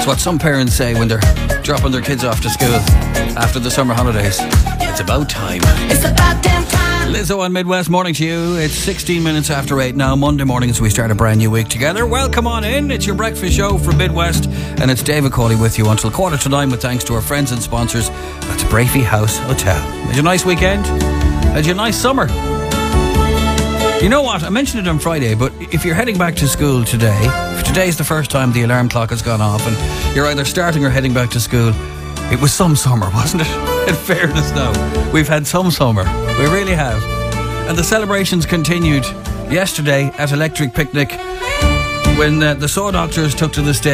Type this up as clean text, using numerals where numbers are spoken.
what some parents say when they're dropping their kids off to school after the summer holidays. It's about time. It's about damn time. Lizzo on Midwest Morning to you. It's 16 minutes after 8 now. Monday mornings we start a brand new week together. Welcome on in. It's your breakfast show from Midwest, and it's David Cawley with you until 8:45 with thanks to our friends and sponsors. That's Brafey House Hotel. Had you a nice weekend? Had you a nice summer? You know what? I mentioned it on Friday, but if you're heading back to school today, if today's the first time the alarm clock has gone off and you're either starting or heading back to school, it was some summer, wasn't it? In fairness now, we've had some summer. We really have. And the celebrations continued yesterday at Electric Picnic when the Saw Doctors took to the stage.